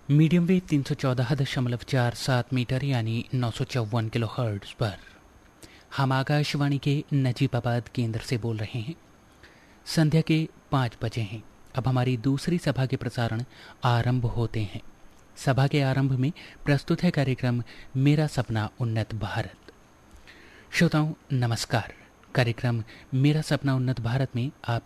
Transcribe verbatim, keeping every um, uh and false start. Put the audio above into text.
Medium wave तीन सौ चौदह दशमलव चार सात मीटर यानी नौ सौ चौवन किलो हर्ट्ज पर हम आकाशवाणी के नजीबाबाद केंद्र से बोल रहे हैं। संध्या के पाँच बजे हैं। अब हमारी दूसरी सभा के प्रसारण आरंभ होते हैं। सभा के आरंभ में प्रस्तुत है कार्यक्रम मेरा सपना उन्नत भारत। श्रोताओं नमस्कार। कार्यक्रम मेरा सपना उन्नत भारत में आप